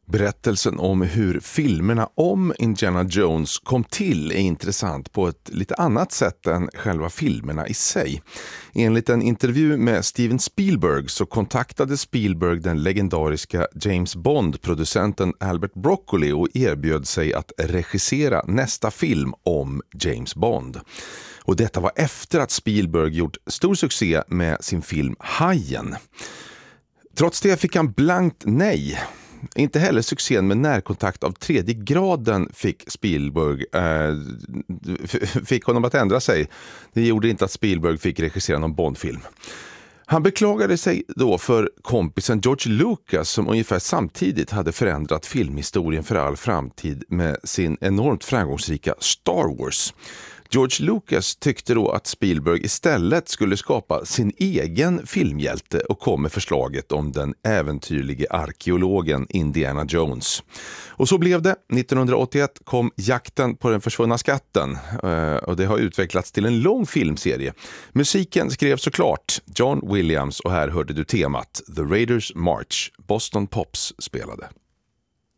Berättelsen om hur filmerna om Indiana Jones kom till är intressant på ett lite annat sätt än själva filmerna i sig. Enligt en intervju med Steven Spielberg så kontaktade Spielberg den legendariska James Bond-producenten Albert Broccoli och erbjöd sig att regissera nästa film om James Bond. Och detta var efter att Spielberg gjort stor succé med sin film Hajen. Trots det fick han blankt nej. Inte heller succén med närkontakt av tredje graden fick Spielberg fick honom att ändra sig. Det gjorde inte att Spielberg fick regissera någon Bondfilm. Han beklagade sig då för kompisen George Lucas som ungefär samtidigt hade förändrat filmhistorien för all framtid med sin enormt framgångsrika Star Wars. George Lucas tyckte då att Spielberg istället skulle skapa sin egen filmhjälte och kom med förslaget om den äventyrlige arkeologen Indiana Jones. Och så blev det. 1981 kom Jakten på den försvunna skatten och det har utvecklats till en lång filmserie. Musiken skrevs såklart John Williams och här hörde du temat The Raiders March. Boston Pops spelade.